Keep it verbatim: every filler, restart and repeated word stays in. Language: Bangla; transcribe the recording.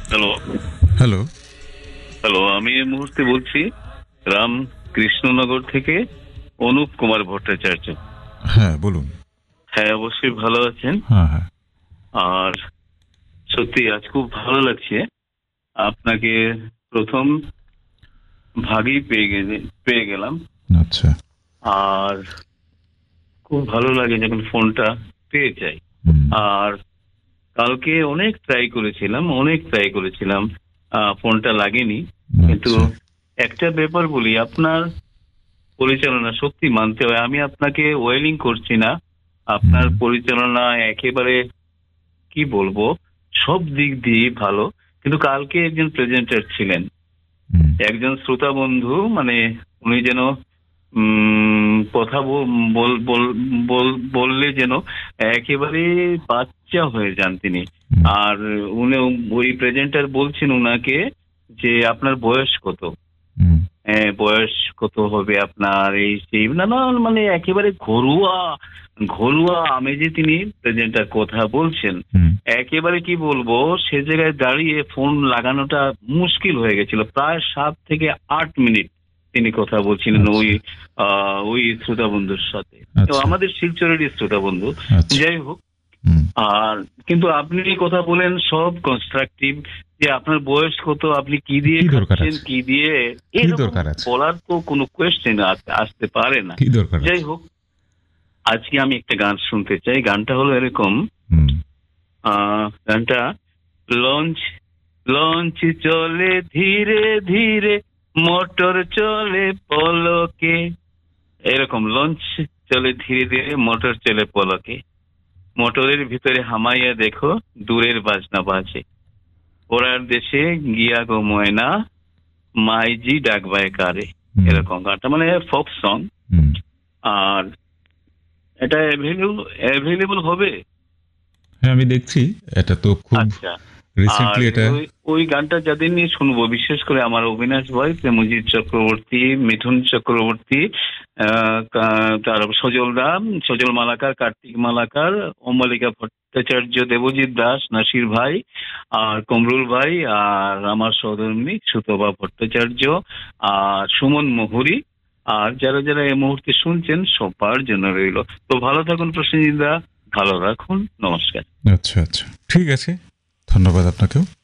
Hello hello. হ্যালো আমি এই মুহূর্তে বলছি রাম কৃষ্ণনগর থেকে অনুপ কুমার ভট্টাচার্য। হ্যাঁ, বলুন। হ্যাঁ, অবশ্যই ভালো আছেন। হ্যাঁ, হ্যাঁ। আর সত্যি আজ খুব ভালো লাগছে আপনাকে প্রথম ভাগই পেয়ে গেলে পেয়ে গেলাম। আচ্ছা। আর খুব ভালো লাগে যখন ফোনটা পেয়ে যাই। হুম। আর কালকে অনেক ট্রাই করেছিলাম অনেক ট্রাই করেছিলাম আহ, ফোনটা লাগেনি। কিন্তু আচ্ছা। একটা ব্যাপার বলি, আপনার পরিচালনা সত্যি মানতে হয়। আমি আপনাকে ওয়েলিং করছি না, আপনার হুম। পরিচালনা একেবারে কি বলবো, সব দিক দিয়ে ভালো। কিন্তু কালকে একজন প্রেজেন্টার ছিলেন, হুম। একজন শ্রোতা বন্ধু, মানে উনি যেন উম, কথা বল- বল- বল- বল- বললে যেন একেবারে বাচ্চা হয়ে যান তিনি। হুম। আর উনি ওই প্রেজেন্টার বলছেন উনাকে যে আপনার বয়স কত। হুম। হ্যাঁ, বয়স কত হবে আপনার, এই সেই নানান মানে একেবারে ঘরোয়া ঘরোয়া আমেজে তিনি প্রেজেন্টার কথা বলছেন। হুম। একেবারে কি বলবো, সে জায়গায় দাঁড়িয়ে ফোন লাগানোটা মুশকিল হয়ে গেছিল। প্রায় সাত থেকে আট মিনিট তিনি কথা বলছিলেন আচ্ছা। ওই আহ, ওই শ্রোতা বন্ধুর সাথে। তো আচ্ছা। আমাদের শিলচরেরই শ্রোতা বন্ধু। আচ্ছা। যাই হোক, হুম। আর কিন্তু আপনি কথা বলেন সব কনস্ট্রাকটিভ, যে আপনার বয়স কত, আপনি কি দিয়ে কি দরকার খাচ্ছেন, আছে? কি দিয়ে, কি এরকম দরকার আছে? বলার তো কোনো কোয়েশ্চেন আসতে পারে না। কি দরকার যাই আছে? হোক, আজকে আমি একটা গান শুনতে চাই। গানটা হলো এরকম, হুম। আহ, গানটা লঞ্চ লঞ্চ চলে ধীরে ধীরে, মোটর চলে পলকে। এরকম লঞ্চ চলে ধীরে ধীরে, মোটর চলে পলকে। মোটরের ভিতরে হামাইয়া দেখো, দূরের বাজনা বাজে। ওরার দেশে গিয়া গো ময়না, মাইজি ডাকবায় কারে। হুম। এরকম গানটা মানে ফোক সং। হুম। আর এটা অ্যাভেলেবল অ্যাভেলেবল হবে। হ্যাঁ, আমি দেখছি। এটা তো খুব আচ্ছা। আর রিসেন্টলি এটা। ওই ওই গানটা যাদের নিয়ে শুনবো, বিশেষ করে আমার অবিনাশ ভাই, প্রেমজিৎ চক্রবর্তী, মিঠুন চক্রবর্তী, আহ, কা- তার সজল রাম, সজল মালাকার, কার্তিক মালাকার, অমলিকা ভট্টাচার্য, দেবজিৎ দাস, নাসির ভাই, আর কমরুল ভাই, আর আমার সহধর্মিনী সুতপা ভট্টাচার্য, আর সুমন মোহরি, আর যারা যারা এই মুহূর্তে শুনছেন সবার জন্য রইল। তো ভালো থাকুন প্রসেনজিৎ দা, ভালো রাখুন, নমস্কার। আচ্ছা, আচ্ছা। ঠিক আছে। ধন্যবাদ আপনাকেও।